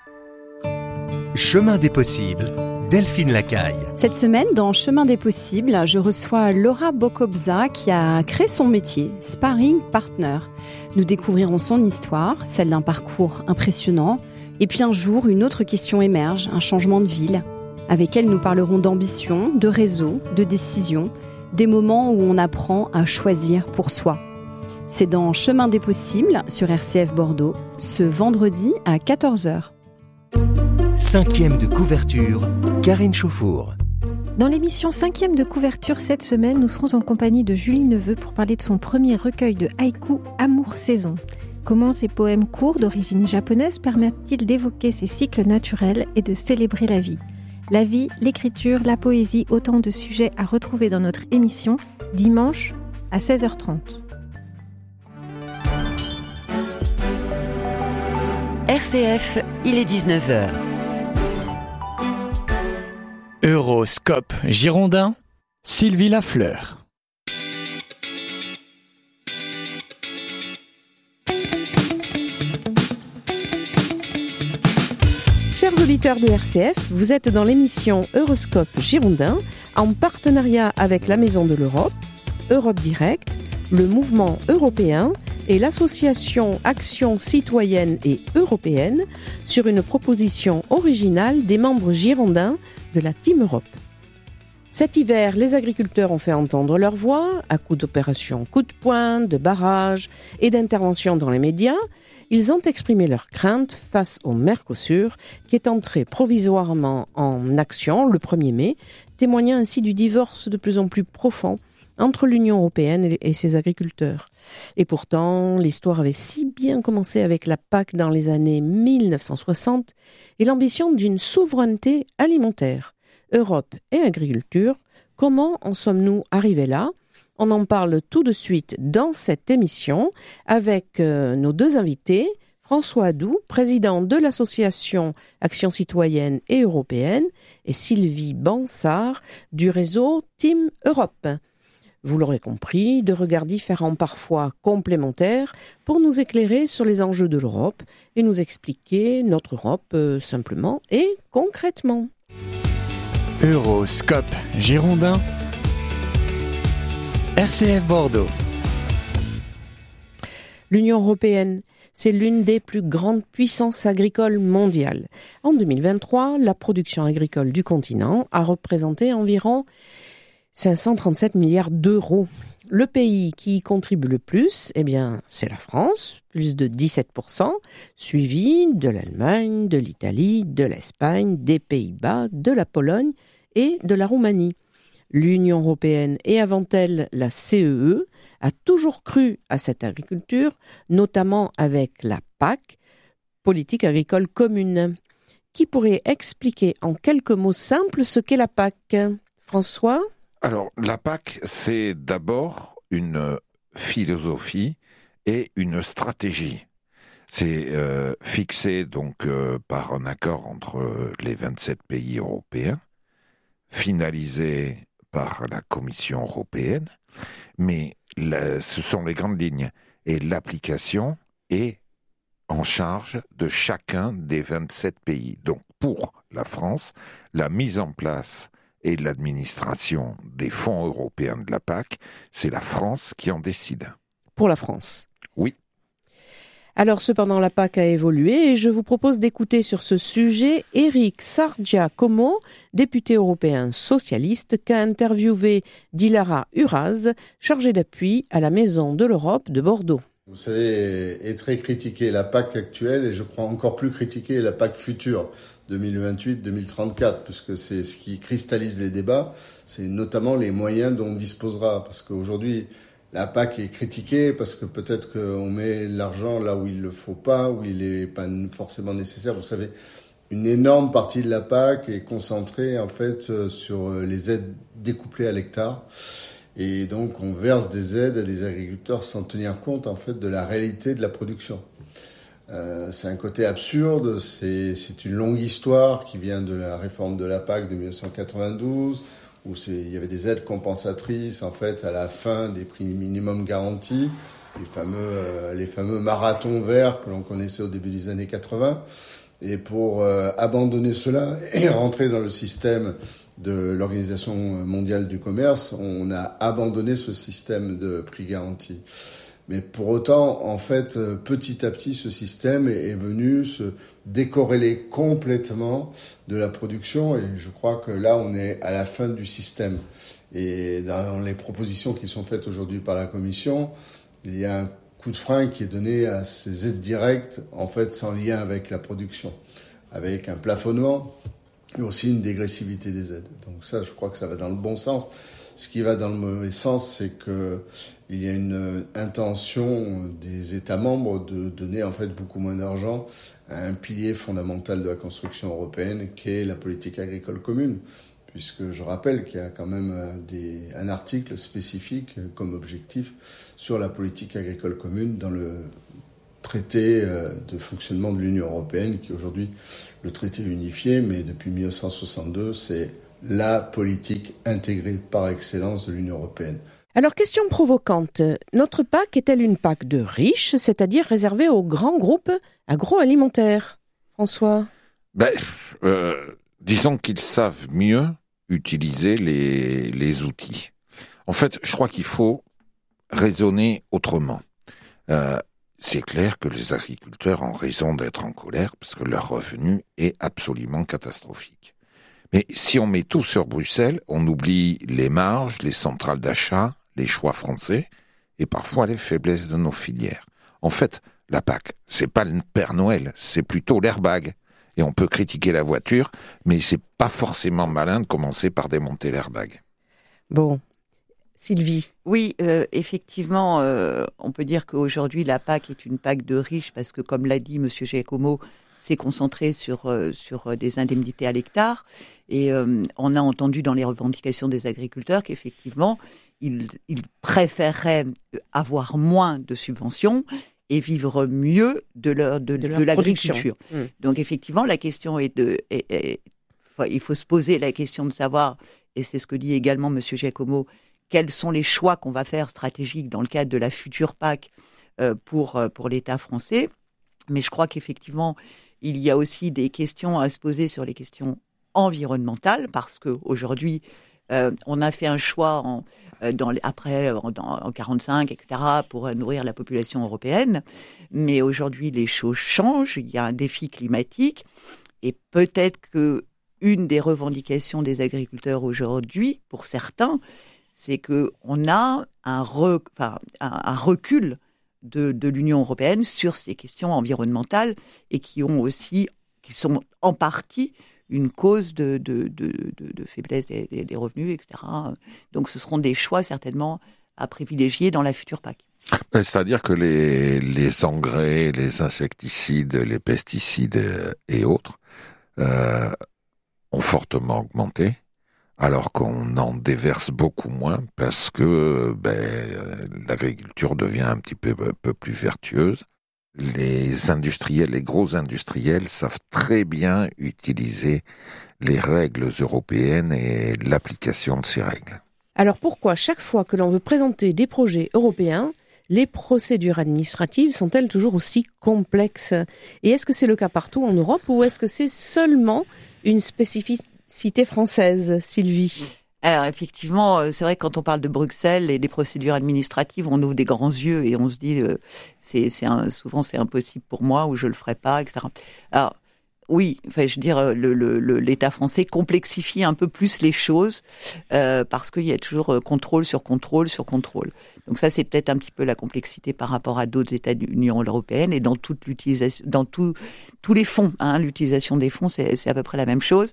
Chemin des possibles, Delphine Lacaille. Cette semaine, dans Chemin des possibles, je reçois Laura Bokobza qui a créé son métier, Sparring Partner. Nous découvrirons son histoire, celle d'un parcours impressionnant. Et puis un jour, une autre question émerge, un changement de ville. Avec elle, nous parlerons d'ambition, de réseau, de décision, des moments où on apprend à choisir pour soi. C'est dans Chemin des possibles sur RCF Bordeaux, ce vendredi à 14h. 5e de couverture, Karine Chauffour. Dans l'émission 5e de couverture cette semaine, nous serons en compagnie de Julie Neveu pour parler de son premier recueil de haïku Amour Saison. Comment ces poèmes courts d'origine japonaise permettent-ils d'évoquer ces cycles naturels et de célébrer la vie ? La vie, l'écriture, la poésie, autant de sujets à retrouver dans notre émission, dimanche à 16h30. RCF, il est 19h. Euroscope Girondin, Sylvie Lafleur. Chers auditeurs de RCF, vous êtes dans l'émission Euroscope Girondin en partenariat avec la Maison de l'Europe, Europe Direct, le Mouvement européen et l'association Action citoyenne et européenne sur une proposition originale des membres girondins de la Team Europe. Cet hiver, les agriculteurs ont fait entendre leur voix à coups d'opérations coup de poing, de barrages et d'interventions dans les médias. Ils ont exprimé leurs craintes face au Mercosur qui est entré provisoirement en action le 1er mai, témoignant ainsi du divorce de plus en plus profond entre l'Union européenne et ses agriculteurs. Et pourtant, l'histoire avait si bien commencé avec la PAC dans les années 1960 et l'ambition d'une souveraineté alimentaire. Europe et agriculture, comment en sommes-nous arrivés là ? On en parle tout de suite dans cette émission avec nos deux invités, François Adoux, président de l'association Action citoyenne et européenne, et Sylvie Bansard du réseau Team Europe. Vous l'aurez compris, deux regards différents parfois complémentaires pour nous éclairer sur les enjeux de l'Europe et nous expliquer notre Europe simplement et concrètement. Euroscope Girondin, RCF Bordeaux. L'Union européenne, c'est l'une des plus grandes puissances agricoles mondiales. En 2023, la production agricole du continent a représenté environ 537 milliards d'euros. Le pays qui y contribue le plus, c'est la France, plus de 17%, suivi de l'Allemagne, de l'Italie, de l'Espagne, des Pays-Bas, de la Pologne et de la Roumanie. L'Union européenne et avant elle la CEE a toujours cru à cette agriculture, notamment avec la PAC, politique agricole commune. Qui pourrait expliquer en quelques mots simples ce qu'est la PAC ? François ? Alors, la PAC, c'est d'abord une philosophie et une stratégie. C'est fixé donc par un accord entre les 27 pays européens, finalisé par la Commission européenne, mais ce sont les grandes lignes. Et l'application est en charge de chacun des 27 pays. Donc, pour la France, la mise en place et l'administration des fonds européens de la PAC, c'est la France qui en décide. Pour la France ? Oui. Alors cependant, la PAC a évolué et je vous propose d'écouter sur ce sujet Éric Sargia-Como, député européen socialiste, qu'a interviewé Dilara Uraz, chargée d'appui à la Maison de l'Europe de Bordeaux. Vous savez, est très critiquée la PAC actuelle et je crois encore plus critiquée la PAC future 2028-2034, puisque c'est ce qui cristallise les débats, c'est notamment les moyens dont on disposera. Parce qu'aujourd'hui, la PAC est critiquée parce que peut-être qu'on met l'argent là où il le faut pas, où il est pas forcément nécessaire. Vous savez, une énorme partie de la PAC est concentrée en fait sur les aides découplées à l'hectare. Et donc, on verse des aides à des agriculteurs sans tenir compte, en fait, de la réalité de la production. C'est un côté absurde, c'est une longue histoire qui vient de la réforme de la PAC de 1992, où il y avait des aides compensatrices, en fait, à la fin des prix minimum garantis, les fameux marathons verts que l'on connaissait au début des années 80. Et pour abandonner cela et rentrer dans le système de l'Organisation mondiale du commerce, on a abandonné ce système de prix garanti. Mais pour autant, en fait, petit à petit, ce système est venu se décorréler complètement de la production. Et je crois que là, on est à la fin du système. Et dans les propositions qui sont faites aujourd'hui par la Commission, il y a un coup de frein qui est donné à ces aides directes, en fait, sans lien avec la production, avec un plafonnement et aussi une dégressivité des aides. Donc ça, je crois que ça va dans le bon sens. Ce qui va dans le mauvais sens, c'est que il y a une intention des États membres de donner en fait beaucoup moins d'argent à un pilier fondamental de la construction européenne, qui est la politique agricole commune. Puisque je rappelle qu'il y a quand même un article spécifique comme objectif sur la politique agricole commune dans le traité de fonctionnement de l'Union européenne, qui est aujourd'hui le traité unifié, mais depuis 1962, c'est la politique intégrée par excellence de l'Union européenne. Alors, question provocante, notre PAC est-elle une PAC de riches, c'est-à-dire réservée aux grands groupes agroalimentaires? François? Disons qu'ils savent mieux utiliser les outils. En fait, je crois qu'il faut raisonner autrement. C'est clair que les agriculteurs ont raison d'être en colère parce que leur revenu est absolument catastrophique. Mais si on met tout sur Bruxelles, on oublie les marges, les centrales d'achat, les choix français et parfois les faiblesses de nos filières. En fait, la PAC, c'est pas le Père Noël, c'est plutôt l'airbag. Et on peut critiquer la voiture, mais c'est pas forcément malin de commencer par démonter l'airbag. Bon, Sylvie. Oui, effectivement, on peut dire qu'aujourd'hui la PAC est une PAC de riches parce que, comme l'a dit M. Giacomo, c'est concentré sur des indemnités à l'hectare. Et on a entendu dans les revendications des agriculteurs qu'effectivement, ils préféreraient avoir moins de subventions et vivre mieux de l'agriculture. Donc effectivement, la question il faut se poser la question de savoir, et c'est ce que dit également M. Giacomo, quels sont les choix qu'on va faire stratégiques dans le cadre de la future PAC pour l'État français. Mais je crois qu'effectivement, il y a aussi des questions à se poser sur les questions environnementales, parce qu'aujourd'hui, on a fait un choix en 1945, etc., pour nourrir la population européenne. Mais aujourd'hui, les choses changent. Il y a un défi climatique. Et peut-être qu'une des revendications des agriculteurs aujourd'hui, pour certains, c'est qu'on a un recul de l'Union européenne sur ces questions environnementales et qui sont en partie une cause de faiblesse des revenus, etc. Donc ce seront des choix certainement à privilégier dans la future PAC. C'est-à-dire que les engrais, les insecticides, les pesticides et autres ont fortement augmenté, alors qu'on en déverse beaucoup moins parce que l'agriculture devient un petit peu plus vertueuse. Les industriels, les gros industriels savent très bien utiliser les règles européennes et l'application de ces règles. Alors pourquoi chaque fois que l'on veut présenter des projets européens, les procédures administratives sont-elles toujours aussi complexes? Et est-ce que c'est le cas partout en Europe ou est-ce que c'est seulement une spécificité française, Sylvie? Alors effectivement, c'est vrai que quand on parle de Bruxelles et des procédures administratives, on ouvre des grands yeux et on se dit souvent c'est impossible pour moi ou je le ferai pas, etc. Alors oui, je veux dire l'État français complexifie un peu plus les choses parce qu'il y a toujours contrôle sur contrôle sur contrôle. Donc ça c'est peut-être un petit peu la complexité par rapport à d'autres États de l'Union européenne et dans toute l'utilisation, dans tous les fonds, l'utilisation des fonds c'est à peu près la même chose.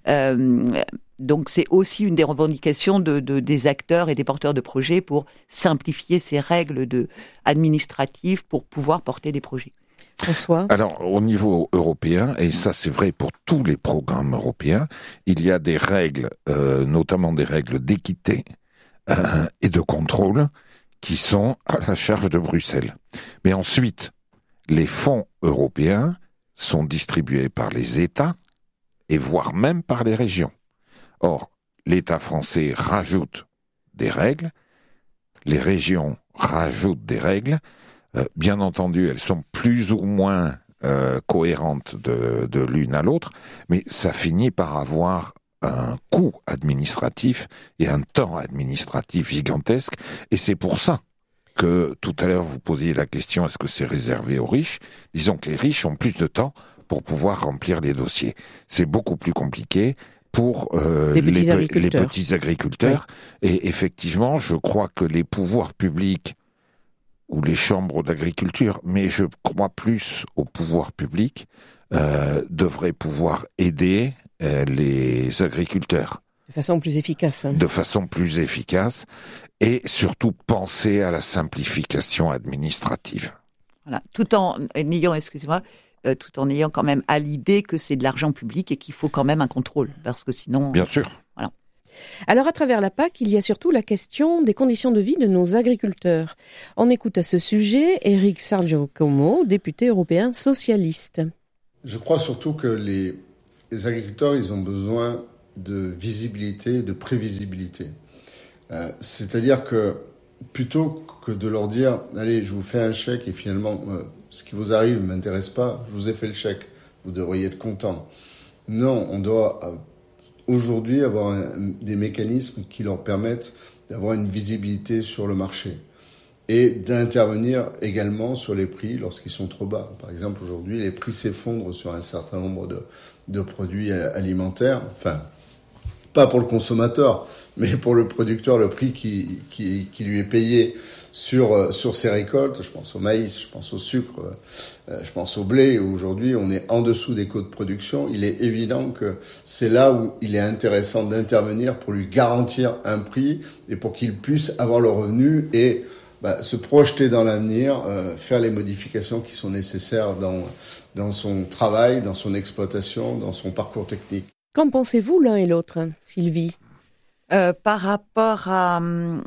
Donc c'est aussi une des revendications des acteurs et des porteurs de projets pour simplifier ces règles administratives pour pouvoir porter des projets. François ? Alors, au niveau européen, et ça c'est vrai pour tous les programmes européens, il y a des règles, notamment des règles d'équité et de contrôle qui sont à la charge de Bruxelles. Mais ensuite, les fonds européens sont distribués par les États et voire même par les régions. Or, l'État français rajoute des règles, les régions rajoutent des règles. Bien entendu, elles sont plus ou moins cohérentes de l'une à l'autre, mais ça finit par avoir un coût administratif et un temps administratif gigantesque, et c'est pour ça que tout à l'heure vous posiez la question, est-ce que c'est réservé aux riches? Disons que les riches ont plus de temps pour pouvoir remplir les dossiers. C'est beaucoup plus compliqué pour les petits agriculteurs. Oui. Et effectivement, je crois que les pouvoirs publics ou les chambres d'agriculture, mais je crois plus aux pouvoirs publics, devraient pouvoir aider les agriculteurs. De façon plus efficace. De façon plus efficace, et surtout penser à la simplification administrative. Voilà, tout en ayant quand même à l'idée que c'est de l'argent public et qu'il faut quand même un contrôle, parce que sinon... Bien sûr. Voilà. Alors, à travers la PAC, il y a surtout la question des conditions de vie de nos agriculteurs. On écoute à ce sujet Éric Sargiacomo, député européen socialiste. Je crois surtout que les agriculteurs, ils ont besoin de visibilité, de prévisibilité. C'est-à-dire que plutôt que de leur dire « Allez, je vous fais un chèque et finalement, ce qui vous arrive ne m'intéresse pas, je vous ai fait le chèque, vous devriez être content. » Non, on doit aujourd'hui avoir des mécanismes qui leur permettent d'avoir une visibilité sur le marché et d'intervenir également sur les prix lorsqu'ils sont trop bas. Par exemple, aujourd'hui, les prix s'effondrent sur un certain nombre de produits alimentaires. Enfin, pas pour le consommateur, mais pour le producteur, le prix qui lui est payé sur ses récoltes. Je pense au maïs, je pense au sucre, je pense au blé. Aujourd'hui, on est en dessous des coûts de production. Il est évident que c'est là où il est intéressant d'intervenir pour lui garantir un prix et pour qu'il puisse avoir le revenu et se projeter dans l'avenir, faire les modifications qui sont nécessaires dans son travail, dans son exploitation, dans son parcours technique. Qu'en pensez-vous l'un et l'autre, Sylvie? Par rapport à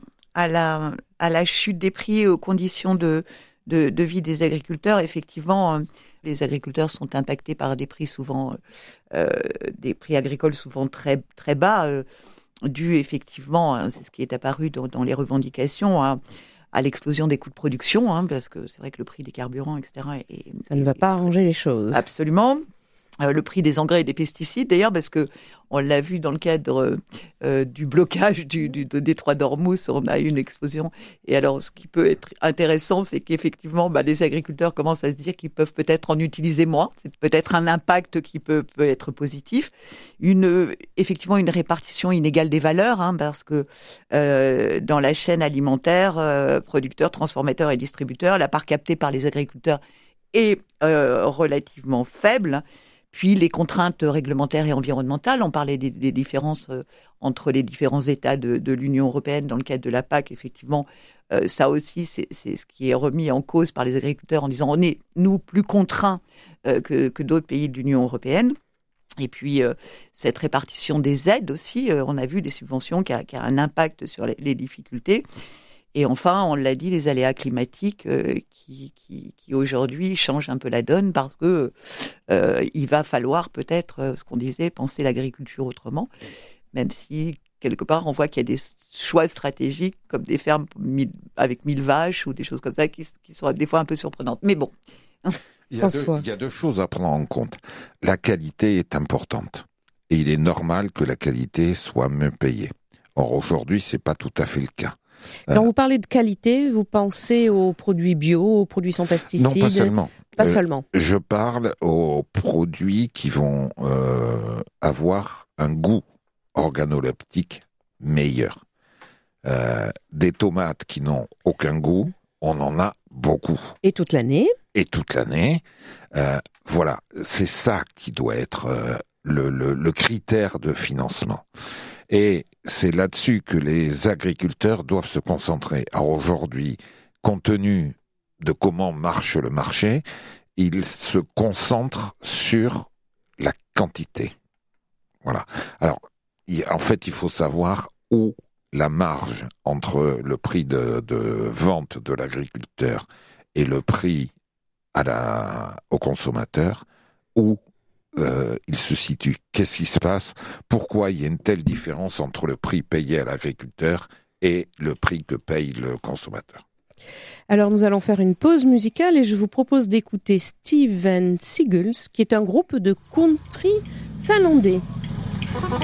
la chute des prix et aux conditions de vie des agriculteurs, effectivement, les agriculteurs sont impactés par des prix souvent, des prix agricoles souvent très très bas, dû effectivement, c'est ce qui est apparu dans les revendications, à l'explosion des coûts de production, parce que c'est vrai que le prix des carburants, etc. Ça ne va pas arranger les choses. Absolument. Le prix des engrais et des pesticides, d'ailleurs, parce que on l'a vu dans le cadre du blocage du détroit d'Ormuz, on a eu une explosion. Et alors, ce qui peut être intéressant, c'est qu'effectivement, les agriculteurs commencent à se dire qu'ils peuvent peut-être en utiliser moins. C'est peut-être un impact qui peut être positif. Effectivement, une répartition inégale des valeurs, parce que dans la chaîne alimentaire, producteurs, transformateurs et distributeurs, la part captée par les agriculteurs est relativement faible. Puis les contraintes réglementaires et environnementales, on parlait des différences entre les différents États de l'Union européenne dans le cadre de la PAC. Effectivement, ça aussi, c'est ce qui est remis en cause par les agriculteurs en disant on est, nous, plus contraints que d'autres pays de l'Union européenne. Et puis, cette répartition des aides aussi, on a vu des subventions qui a un impact sur les difficultés. Et enfin, on l'a dit, les aléas climatiques qui aujourd'hui changent un peu la donne parce que il va falloir peut-être, ce qu'on disait, penser l'agriculture autrement, même si quelque part on voit qu'il y a des choix stratégiques comme des fermes avec 1000 vaches ou des choses comme ça qui sont des fois un peu surprenantes. Mais bon. Il y a deux choses à prendre en compte. La qualité est importante et il est normal que la qualité soit mieux payée. Or aujourd'hui, c'est pas tout à fait le cas. Quand vous parlez de qualité, vous pensez aux produits bio, aux produits sans pesticides? Non, pas seulement. Pas seulement. Je parle aux produits qui vont avoir un goût organoleptique meilleur. Des tomates qui n'ont aucun goût, on en a beaucoup. Et toute l'année? Et toute l'année. Voilà, c'est ça qui doit être le critère de financement. Et c'est là-dessus que les agriculteurs doivent se concentrer. Alors aujourd'hui, compte tenu de comment marche le marché, ils se concentrent sur la quantité. Voilà. Alors, en fait, il faut savoir où la marge entre le prix de vente de l'agriculteur et le prix au consommateur, où il se situe. Qu'est-ce qui se passe? Pourquoi il y a une telle différence entre le prix payé à l'agriculteur et le prix que paye le consommateur? Alors nous allons faire une pause musicale et je vous propose d'écouter Steven Seagulls, qui est un groupe de country finlandais.